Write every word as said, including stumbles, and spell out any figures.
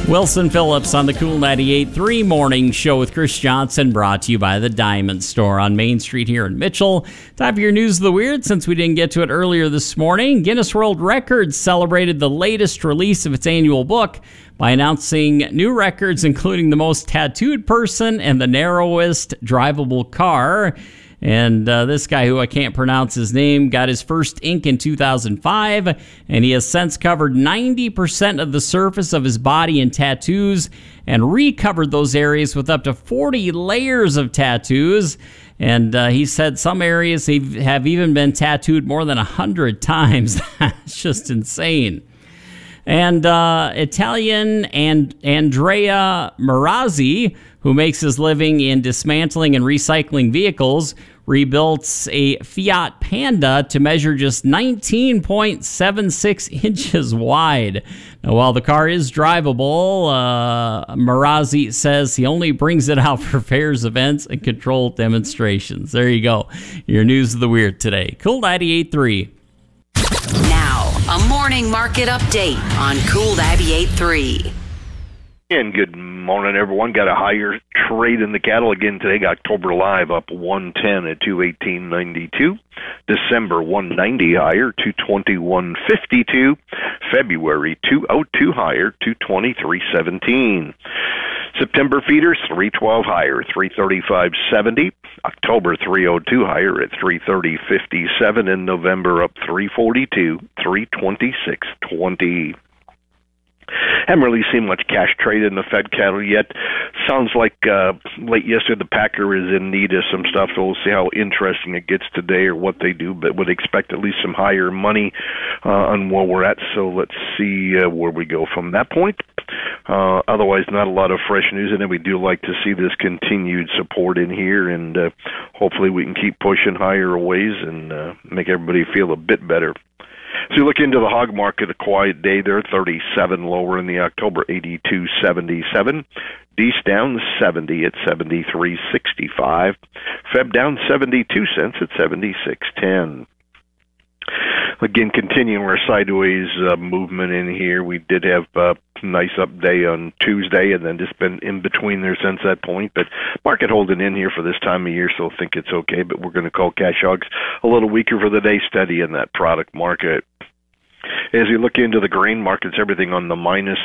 Wilson Phillips on the Cool ninety-eight point three Morning Show with Chris Johnson, brought to you by the Diamond Store on Main Street here in Mitchell. Time for your News of the Weird, since we didn't get to it earlier this morning. Guinness World Records celebrated the latest release of its annual book by announcing new records, including the most tattooed person and the narrowest drivable car. And uh, this guy, who I can't pronounce his name, got his first ink in two thousand five, and he has since covered ninety percent of the surface of his body in tattoos and recovered those areas with up to forty layers of tattoos. And uh, he said some areas have even been tattooed more than one hundred times. That's just insane. And uh, Italian and Andrea Marazzi, who makes his living in dismantling and recycling vehicles, rebuilt a Fiat Panda to measure just nineteen point seven six inches wide. Now, while the car is drivable, uh, Marazzi says he only brings it out for fairs, events, and controlled demonstrations. There you go. Your News of the Weird today. Cool ninety-eight point three. Now, a morning market update on Cool ninety-eight point three. And good morning, everyone. Got a higher trade in the cattle again today. October live up one ten at two eighteen ninety-two. December one ninety higher, two twenty-one fifty-two. February two oh two higher, two twenty-three seventeen. September feeders three twelve higher, three thirty-five seventy. October three oh two higher at three thirty fifty-seven. And November up three forty-two, three twenty-six twenty. Haven't really seen much cash trade in the Fed cattle yet. Sounds like uh, late yesterday the Packer is in need of some stuff, so we'll see how interesting it gets today or what they do, but would expect at least some higher money uh, on where we're at, so let's see uh, where we go from that point. Uh, otherwise, not a lot of fresh news, and then we do like to see this continued support in here, and uh, hopefully we can keep pushing higher ways and uh, make everybody feel a bit better. So you look into the hog market, a quiet day there, thirty-seven lower in the October, eighty-two seventy-seven. Dees down seventy at seventy-three sixty-five. Feb down seventy-two cents at seventy-six ten. Again, continuing our sideways uh, movement in here. We did have a nice up day on Tuesday, and then just been in between there since that point. But market holding in here for this time of year, so I think it's okay. But we're going to call cash hogs a little weaker for the day, steady in that product market. As you look into the grain markets, everything on the minus